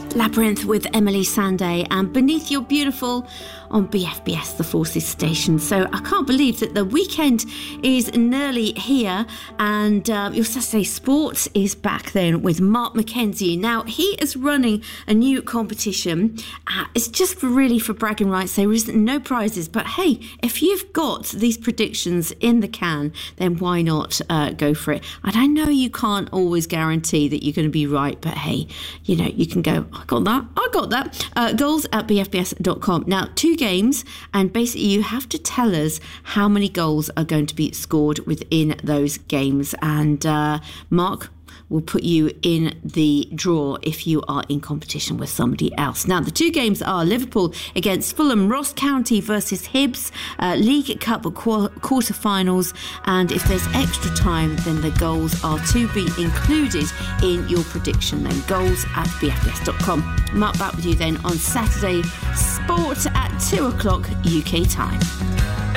Labyrinth with Emily Sandé and Beneath Your Beautiful on BFBS, the Forces station. So I can't believe that the weekend is nearly here, and your Saturday Sports is back then with Mark McKenzie. Now, he is running a new competition. It's just really for bragging rights. There is no prizes, but hey, if you've got these predictions in the can, then why not go for it? And I know you can't always guarantee that you're going to be right, but hey, you know, you can go, I got that. Goals at bfbs.com. Now, 2 games, and basically you have to tell us how many goals are going to be scored within those games. And Mark will put you in the draw if you are in competition with somebody else. Now, the 2 games are Liverpool against Fulham, Ross County versus Hibs, League Cup quarter-finals, and if there's extra time, then the goals are to be included in your prediction. Then goals at bfbs.com. Mark back with you then on Saturday Sport at 2 o'clock UK time.